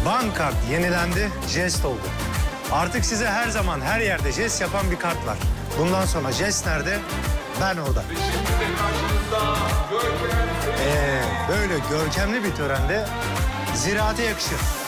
Bank kart yenilendi, jest oldu. Artık size her zaman her yerde jest yapan bir kart var. Bundan sonra jest nerede? Ben orada. Böyle görkemli bir törende ziraate yakışır.